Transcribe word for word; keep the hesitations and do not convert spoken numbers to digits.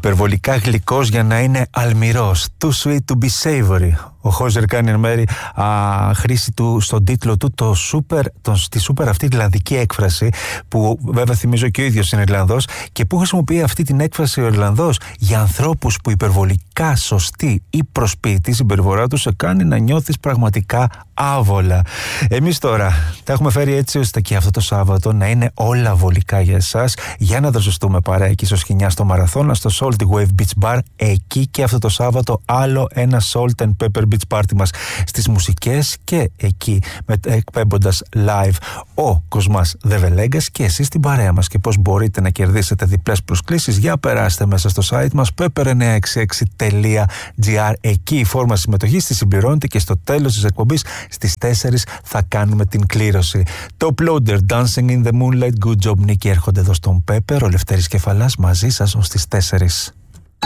Υπερβολικά γλυκός για να είναι αλμυρός. Too sweet to be savory. Ο Χόζερ κάνει εν μέρει α, χρήση του στον τίτλο του το super, το, τη σούπερ αυτή ιρλανδική έκφραση, που βέβαια θυμίζω και ο ίδιος είναι Ιρλανδός, και που χρησιμοποιεί αυτή την έκφραση ο Ιρλανδός για ανθρώπους που υπερβολικά σωστή ή προσποιητή τη συμπεριφορά του σε κάνει να νιώθεις πραγματικά άβολα. Εμείς τώρα τα έχουμε φέρει έτσι ώστε και αυτό το Σάββατο να είναι όλα βολικά για εσάς, για να δροσιστούμε παρέα εκεί στο Σκηνιά στο Μαραθώνα, στο Salty Wave Beach Bar. Εκεί και αυτό το Σάββατο άλλο ένα Salt and Pepper Beach Party μας στις μουσικές, και εκεί εκπέμποντας live ο Κοσμάς Δεβελέγκας και εσείς την παρέα μας. Και πώς μπορείτε να κερδίσετε διπλές προσκλήσεις? Για περάστε μέσα στο site μας pepper εννιακόσια εξήντα έξι τελεία gr. Εκεί η φόρμα συμμετοχής τη συμπληρώνεται και στο τέλος της εκπομπής στις τέσσερις θα κάνουμε την κλήρωση. Το Uploader, Dancing in the Moonlight, Good Job Nicky έρχονται εδώ στον Pepper. Ο Λευτέρης Κεφαλάς μαζί σας ως τις τέσσερις.